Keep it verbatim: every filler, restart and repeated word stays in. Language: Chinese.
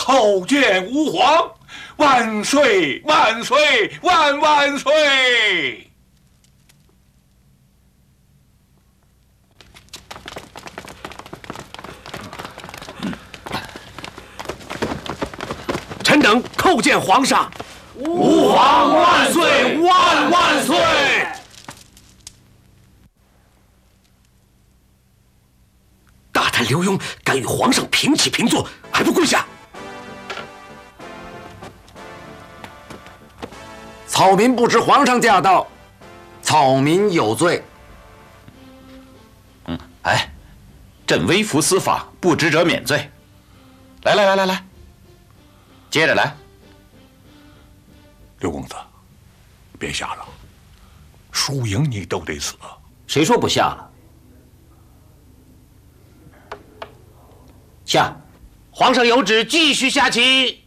叩见吾皇，万岁万岁万万岁！ 臣等叩见皇上。 吾皇万岁万万岁！ 大贪刘墉敢与皇上平起平坐，还不跪下！ 草民不知皇上驾到，草民有罪。 嗯，哎，朕微服私访，不知者免罪。来来来来来，接着来。 刘公子，别下了，输赢你都得死。 谁说不下了？下，皇上有旨，继续下棋。